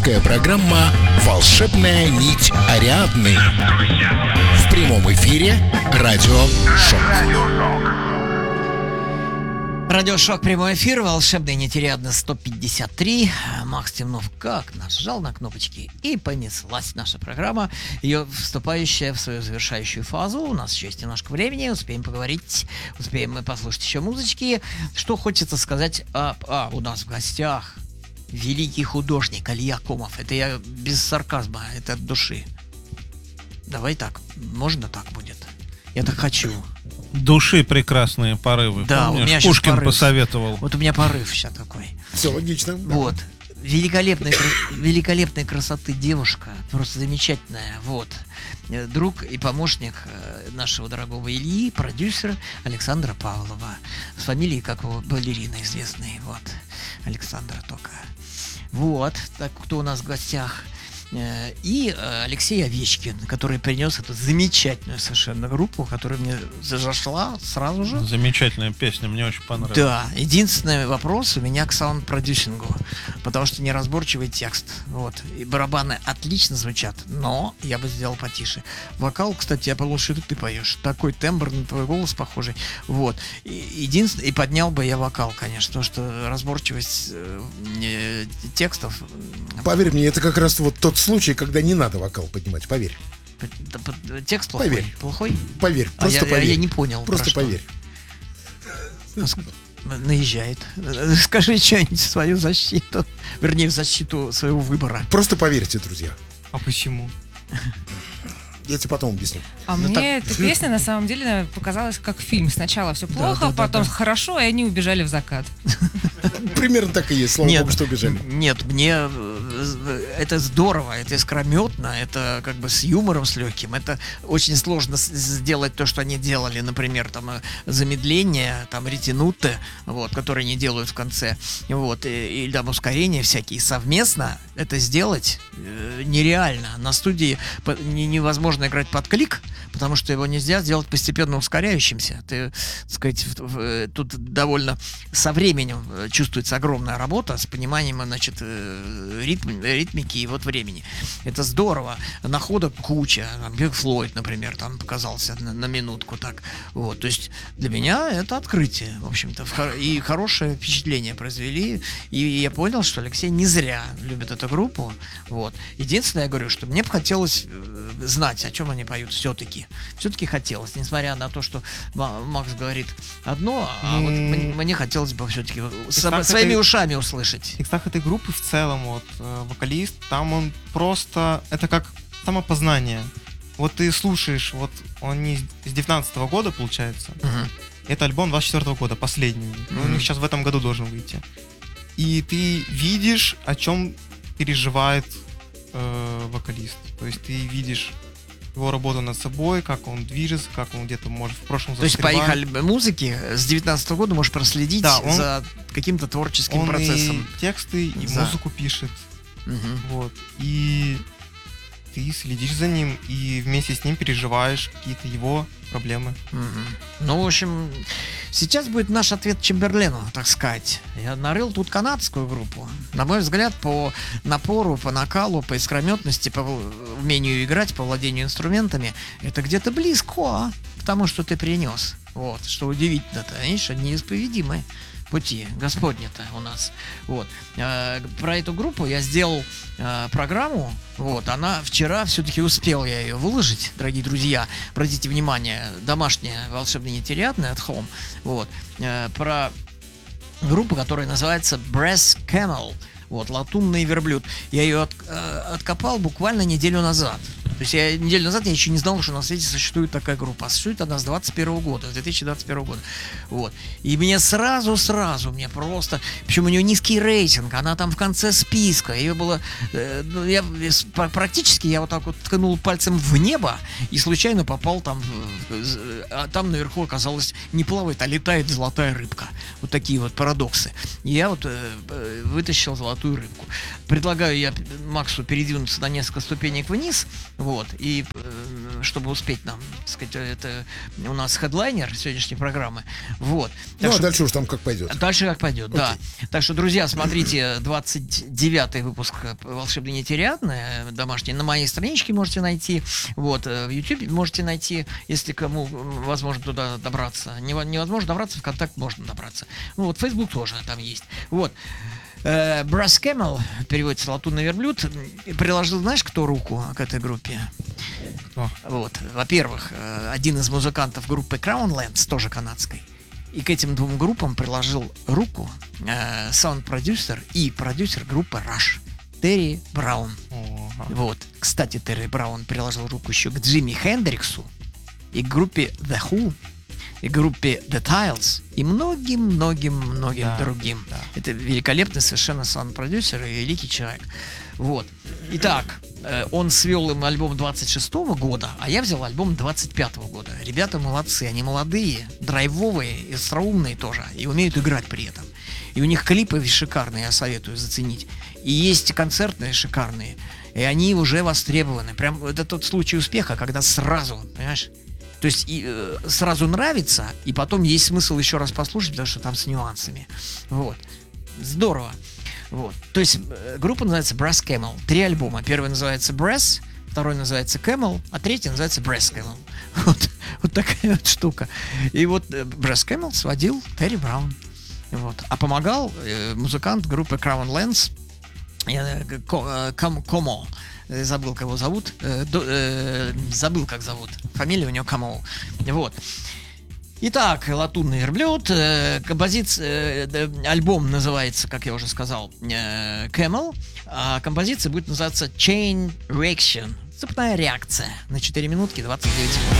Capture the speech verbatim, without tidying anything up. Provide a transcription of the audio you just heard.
Авторская программа «Волшебная нить Ариадны». В прямом эфире Радио Шок. Радиошок, прямой эфир, волшебная нить Ариадны сто пятьдесят три. Макс Темнов как нажал на кнопочки, и понеслась наша программа, ее вступающая в свою завершающую фазу. У нас еще есть немножко времени, успеем поговорить, успеем мы послушать еще музычки. Что хочется сказать, а, а у нас в гостях великий художник Илья Комов. Это я без сарказма, это от души. Давай так, можно так будет? Я так хочу. Души прекрасные порывы. Да, помнишь, у меня Пушкин порыв. посоветовал. Вот у меня порыв сейчас такой. Все логично. Вот. Великолепной, великолепной красоты девушка. Просто замечательная. Вот. Друг и помощник нашего дорогого Ильи, продюсер Александра Павлова. С фамилией, как его балерина известный. Вот. Александра только. Вот. Так, кто у нас в гостях? И Алексей Овечкин, который принес эту замечательную совершенно группу, которая мне зашла сразу же. Замечательная песня, мне очень понравилась. Да, единственный вопрос у меня к саунд-продюсингу, потому что неразборчивый текст. Вот. И барабаны отлично звучат, но я бы сделал потише. Вокал, кстати, я подумал, что это ты поешь. Такой тембр на твой голос похожий. Вот. И, единственное, и поднял бы я вокал, конечно, потому что разборчивость э, текстов. Поверь мне, это как раз вот тот случай, когда не надо вокал поднимать, поверь. Текст плохой? Поверь. Плохой? Поверь, просто а я, поверь. Я не понял. Просто поверь. Наезжает. Скажи что-нибудь в свою защиту. Вернее, в защиту своего выбора. Просто поверьте, друзья. А почему? Я тебе потом объясню. А Ну, мне так- эта песня на самом деле показалась как фильм. Сначала все Да, плохо, да, да, потом да. хорошо, и они убежали в закат. Примерно так и есть, слава Нет, богу, что убежали. Нет, мне э, это здорово, это искрометно, это как бы с юмором, с легким. Это очень сложно с- сделать то, что они делали, например, там э, замедление, там ретинуты, вот, которые они делают в конце, вот, и, или там ускорения всякие совместно. Это сделать э, нереально. На студии по- не- невозможно играть под клик, потому что его нельзя сделать постепенно ускоряющимся. Ты, так сказать, в- в- тут довольно со временем э, чувствуется огромная работа с пониманием, значит, э, ритм, ритмики и вот времени. Это здорово. Находок куча. Там, Пинк Флойд, например, там показался на, на минутку так. Вот. То есть для меня это открытие, в общем-то. В хор- И хорошее впечатление произвели. И я понял, что Алексей не зря любит эту группу. Вот. Единственное, я говорю, что мне бы хотелось э, знать, о чем они поют все-таки. Все-таки хотелось, несмотря на то, что Ма- Макс говорит одно, а вот М. мне, мне хотелось бы все-таки так своими это- ушами услышать. В текстах этой группы в целом, вот, э, вокалист, там он просто, это как самопознание. Вот ты слушаешь, вот он не с девятнадцатого года, получается, Мгм. это альбом двадцать четвёртого года, последний. Ну, у Мгм. них сейчас в этом году должен выйти. И ты видишь, о чем переживает э, вокалист. То есть ты видишь его работу над собой, как он движется, как он где-то может в прошлом То есть по их застревает. аль- музыке с девятнадцатого года можешь проследить Да, он- за каким-то творческим Он процессом. и тексты, и За. музыку пишет. Мгм. Вот. И ты следишь за ним и вместе с ним переживаешь какие-то его проблемы. Мгм. Ну, в общем, сейчас будет наш ответ Чемберлену, так сказать. Я нарыл тут канадскую группу. На мой взгляд, по напору, по накалу, по искрометности, по умению играть, по владению инструментами, это где-то близко к тому, что ты принес. Вот, что удивительно-то, видишь, неисповедимые пути Господни-то у нас. Вот. Э, Про эту группу я сделал э, программу. Вот. Она вчера все-таки успел я ее выложить, дорогие друзья. Обратите внимание, домашняя волшебная нить Ариадны at home. Вот. Э, Про группу, которая называется Brass Camel. Вот, латунный верблюд. Я ее от- э, откопал буквально неделю назад. То есть я неделю назад я еще не знал, что на свете существует такая группа. А существует она с двадцать первого года, с две тысячи двадцать первого года. Вот. И мне сразу-сразу, мне просто... Причем у нее низкий рейтинг, она там в конце списка. Ее было... э, ну, я, с- пр- практически я вот так вот ткнул пальцем в небо и случайно попал там... в- в- а там наверху оказалось не плавает, а летает золотая рыбка. Вот такие вот парадоксы. И я вот э, э, вытащил золотую рыбку. Предлагаю я Максу передвинуться на несколько ступенек вниз. Вот, и э, чтобы успеть нам, так сказать, это у нас хедлайнер сегодняшней программы. Вот. Ну, Так а что- дальше уж там как пойдет. Дальше как пойдет, да. Так что, друзья, смотрите двадцать девятый выпуск «Волшебный нетериадный», домашний, на моей страничке можете найти. Вот, э, в YouTube можете найти, если кому м, возможно туда добраться. Нево- Невозможно добраться, в контакт можно добраться. Ну, вот, Facebook тоже там есть. Вот. Э, Brass Camel, переводится «Латунный верблюд», приложил, знаешь, кто руку к этой группе? Кто? Вот, во-первых, э, один из музыкантов группы Crownlands, тоже канадской, и к этим двум группам приложил руку э, саунд-продюсер и продюсер группы Rush Терри Браун. О, ага. Вот, кстати, Терри Браун приложил руку еще к Джимми Хендриксу и к группе The Who, и группе The Tiles, и многим-многим-многим Да, другим. да. Это великолепный совершенно саунд-продюсер и великий человек. Вот. Итак, э, он свел им альбом двадцать шестого года, а я взял альбом двадцать пятого года. Ребята молодцы, они молодые, драйвовые, и остроумные тоже, и умеют играть при этом. И у них клипы шикарные, я советую заценить. И есть концертные шикарные, и они уже востребованы. Прям это тот случай успеха, когда сразу, понимаешь? То есть и, э, сразу нравится, и потом есть смысл еще раз послушать, потому что там с нюансами. Вот. Здорово. Вот. То есть э, группа называется Brass Camel. Три альбома. Первый называется Brass, второй называется Camel, а третий называется Brass Camel. Вот, вот такая вот штука. И вот э, Brass Camel сводил Терри Браун. Вот. А помогал э, музыкант группы Crownlands э, Ко- э, Ком- Комо. Э, Забыл, как его зовут. Э, до- э, забыл, как зовут. Фамилия у него Комо. Вот. Итак, «Латунный верблюд», э, композиция, э, э, альбом называется, как я уже сказал, э, Camel, а композиция будет называться Chain Reaction, цепная реакция, на четыре минутки двадцать девять секунд.